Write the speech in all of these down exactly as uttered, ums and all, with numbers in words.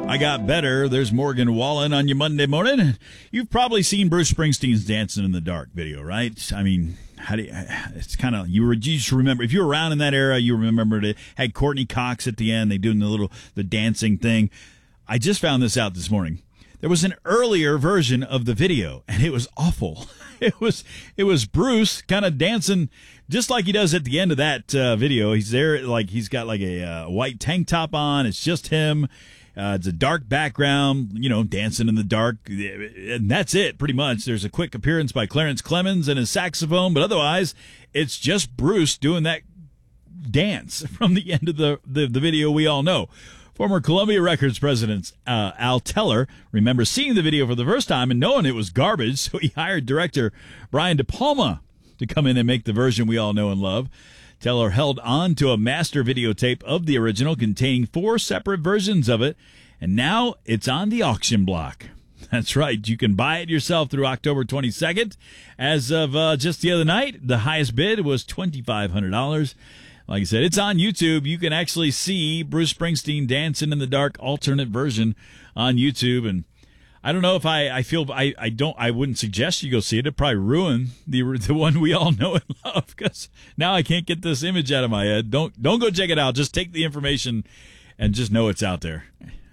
I Got Better. There's Morgan Wallen on your Monday morning. You've probably seen Bruce Springsteen's Dancing in the Dark video, right? I mean, how do you, it's kind of, you were, you just remember, if you were around in that era, you remembered it had Courtney Cox at the end. They doing the little, the dancing thing. I just found this out this morning. There was an earlier version of the video, and it was awful. It was it was Bruce kind of dancing just like he does at the end of that uh, video. He's there, like he's got like a uh, white tank top on. It's just him. Uh, it's a dark background, you know, dancing in the dark, and that's it, pretty much. There's a quick appearance by Clarence Clemens and his saxophone, but otherwise, it's just Bruce doing that dance from the end of the, the, the video we all know. Former Columbia Records president uh, Al Teller remembers seeing the video for the first time and knowing it was garbage, so he hired director Brian De Palma to come in and make the version we all know and love. Teller held on to a master videotape of the original containing four separate versions of it, and now it's on the auction block. That's right. You can buy it yourself through October twenty-second. As of uh, just the other night, the highest bid was twenty-five hundred dollars. Like I said, it's on YouTube. You can actually see Bruce Springsteen Dancing in the Dark alternate version on YouTube. And I don't know if I, I feel I, I don't I wouldn't suggest you go see it. It'd probably ruin the the one we all know and love, because now I can't get this image out of my head. Don't don't go check it out. Just take the information and just know it's out there.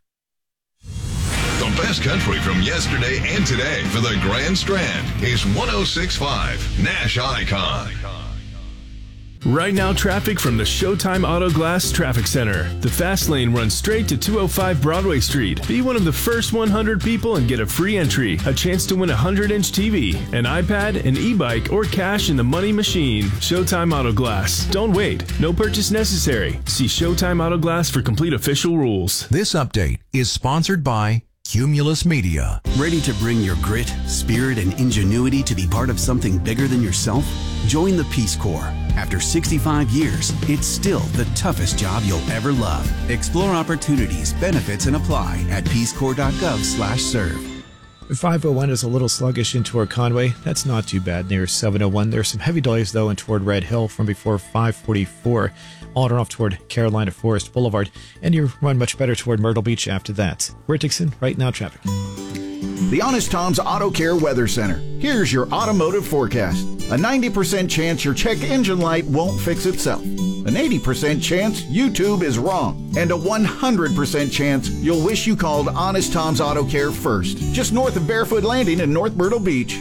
The best country from yesterday and today for the Grand Strand is one oh six point five Nash Icon. Right now, traffic from the Showtime Auto Glass Traffic Center. The fast lane runs straight to two oh five Broadway Street. Be one of the first one hundred people and get a free entry, a chance to win a one hundred inch T V, an iPad, an e-bike, or cash in the money machine. Showtime Auto Glass. Don't wait. No purchase necessary. See Showtime Auto Glass for complete official rules. This update is sponsored by Cumulus Media. Ready to bring your grit, spirit, and ingenuity to be part of something bigger than yourself? Join the Peace Corps. After sixty-five years, it's still the toughest job you'll ever love. Explore opportunities, benefits, and apply at peacecorps.gov slash serve. five oh one is a little sluggish in toward Conway. That's not too bad near seven oh one. There's some heavy delays, though, in toward Red Hill from before five forty-four. On and off toward Carolina Forest Boulevard. And you run much better toward Myrtle Beach after that. We're Dixon, right now traffic. The Honest Tom's Auto Care Weather Center. Here's your automotive forecast. A ninety percent chance your check engine light won't fix itself. An eighty percent chance YouTube is wrong. And a one hundred percent chance you'll wish you called Honest Tom's Auto Care first. Just north of Barefoot Landing in North Myrtle Beach.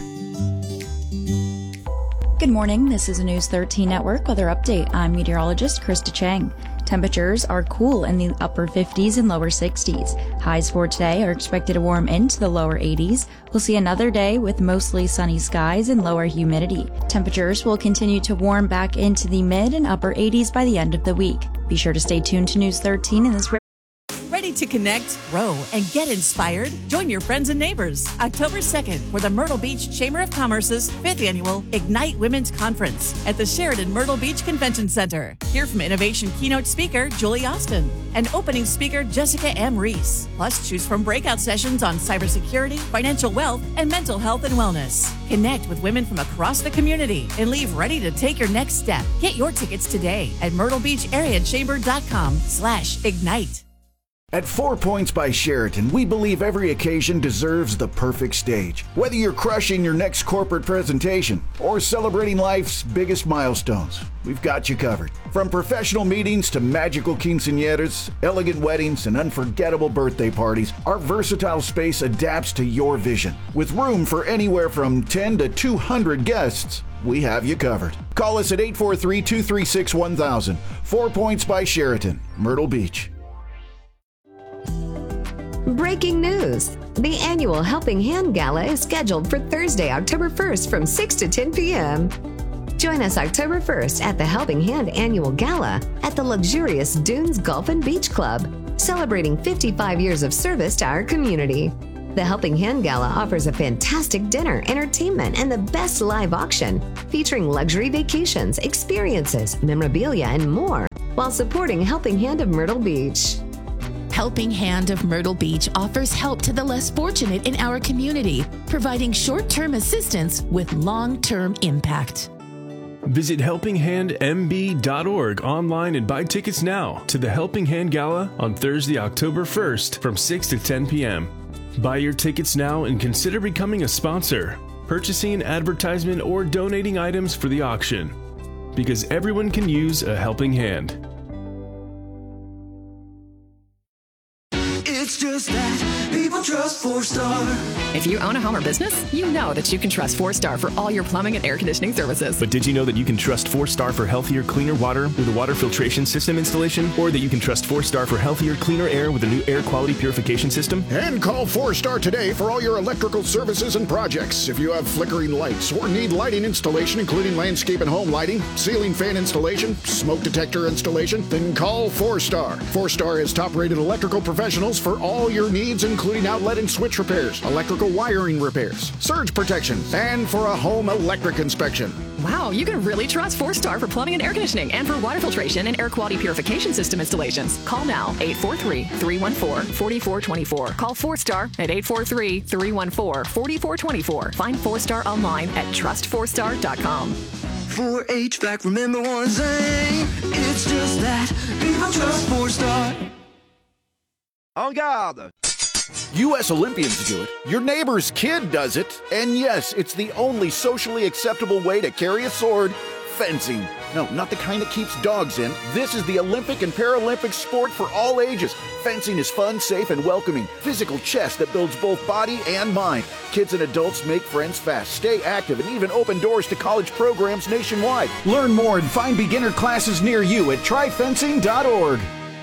Good morning. This is a News thirteen Network weather update. I'm meteorologist Krista Chang. Temperatures are cool in the upper fifties and lower sixties. Highs for today are expected to warm into the lower eighties. We'll see another day with mostly sunny skies and lower humidity. Temperatures will continue to warm back into the mid and upper eighties by the end of the week. Be sure to stay tuned to News thirteen in this. Ready to connect, grow, and get inspired? Join your friends and neighbors October second for the Myrtle Beach Chamber of Commerce's fifth Annual Ignite Women's Conference at the Sheridan Myrtle Beach Convention Center. Hear from innovation keynote speaker Julie Austin and opening speaker Jessica M. Reese. Plus, choose from breakout sessions on cybersecurity, financial wealth, and mental health and wellness. Connect with women from across the community and leave ready to take your next step. Get your tickets today at myrtlebeachareachamber.com slash ignite. At Four Points by Sheraton, we believe every occasion deserves the perfect stage. Whether you're crushing your next corporate presentation or celebrating life's biggest milestones, we've got you covered. From professional meetings to magical quinceañeras, elegant weddings, and unforgettable birthday parties, our versatile space adapts to your vision. With room for anywhere from ten to two hundred guests, we have you covered. Call us at eight four three, two three six, one thousand. Four Points by Sheraton, Myrtle Beach. Breaking news! The annual Helping Hand Gala is scheduled for Thursday, October first from six to ten p.m. Join us October first at the Helping Hand Annual Gala at the luxurious Dunes Golf and Beach Club, celebrating fifty-five years of service to our community. The Helping Hand Gala offers a fantastic dinner, entertainment, and the best live auction, featuring luxury vacations, experiences, memorabilia, and more, while supporting Helping Hand of Myrtle Beach. Helping Hand of Myrtle Beach offers help to the less fortunate in our community, providing short-term assistance with long-term impact. Visit helping hand m b dot org online and buy tickets now to the Helping Hand Gala on Thursday, October first from six to ten p.m. Buy your tickets now and consider becoming a sponsor, purchasing an advertisement, or donating items for the auction. Because everyone can use a helping hand. It's just that people trust Four Star. If you own a home or business, you know that you can trust Four Star for all your plumbing and air conditioning services. But did you know that you can trust Four Star for healthier, cleaner water with a water filtration system installation? Or that you can trust Four Star for healthier, cleaner air with a new air quality purification system? And call Four Star today for all your electrical services and projects. If you have flickering lights or need lighting installation, including landscape and home lighting, ceiling fan installation, smoke detector installation, then call Four Star. Four Star has top-rated electrical professionals for all your needs, including outlet and switch repairs, electrical wiring repairs, surge protection, and for a home electric inspection. Wow, you can really trust Four Star for plumbing and air conditioning and for water filtration and air quality purification system installations. Call now, eight four three, three one four, four four two four. Call Four Star at eight four three, three one four, four four two four. Find Four Star online at trust four star dot com. For H V A C, remember one thing, it's just that people trust Four Star. En garde! U S Olympians do it, your neighbor's kid does it, and yes, it's the only socially acceptable way to carry a sword, fencing. No, not the kind that keeps dogs in. This is the Olympic and Paralympic sport for all ages. Fencing is fun, safe, and welcoming. Physical chess that builds both body and mind. Kids and adults make friends fast, stay active, and even open doors to college programs nationwide. Learn more and find beginner classes near you at try fencing dot org.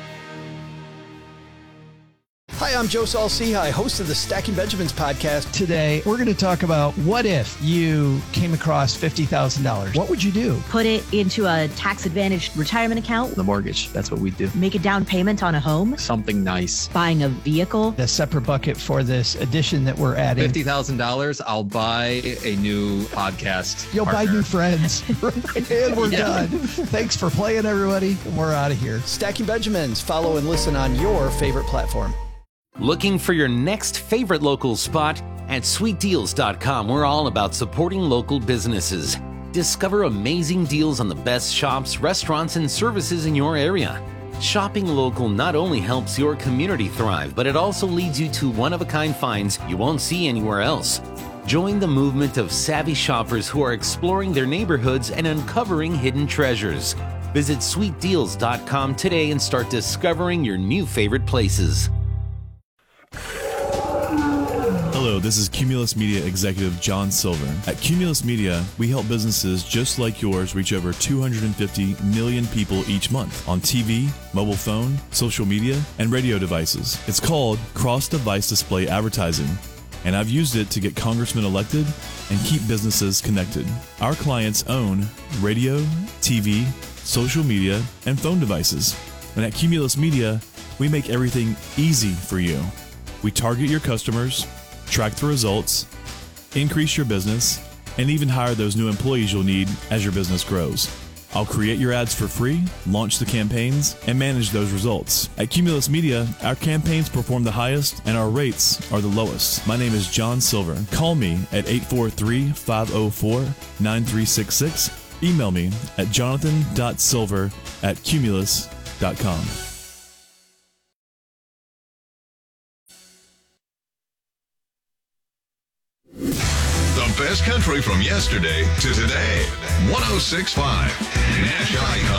Hi, I'm Joe Saul-Sehy, host of the Stacking Benjamins podcast. Today, we're going to talk about what if you came across fifty thousand dollars. What would you do? Put it into a tax-advantaged retirement account. The mortgage, that's what we do. Make a down payment on a home. Something nice. Buying a vehicle. A separate bucket for this addition that we're adding. fifty thousand dollars, I'll buy a new podcast You'll partner. buy new friends. And we're Yeah. done. Thanks for playing, everybody. We're out of here. Stacking Benjamins. Follow and listen on your favorite platform. Looking for your next favorite local spot? At sweet deals dot com, we're all about supporting local businesses. Discover amazing deals on the best shops, restaurants, and services in your area. Shopping local not only helps your community thrive, but it also leads you to one-of-a-kind finds you won't see anywhere else. Join the movement of savvy shoppers who are exploring their neighborhoods and uncovering hidden treasures. Visit sweet deals dot com today and start discovering your new favorite places. Hello, this is Cumulus Media Executive John Silver. At Cumulus Media, we help businesses just like yours reach over two hundred fifty million people each month on T V, mobile phone, social media, and radio devices. It's called cross-device display advertising, and I've used it to get congressmen elected and keep businesses connected. Our clients own radio, T V, social media, and phone devices. And at Cumulus Media, we make everything easy for you. We target your customers, track the results, increase your business, and even hire those new employees you'll need as your business grows. I'll create your ads for free, launch the campaigns, and manage those results. At Cumulus Media, our campaigns perform the highest and our rates are the lowest. My name is John Silver. Call me at eight four three, five zero four, nine three six six. Email me at jonathan dot silver at cumulus dot com. The best country from yesterday to today. one oh six point five Nash Icon.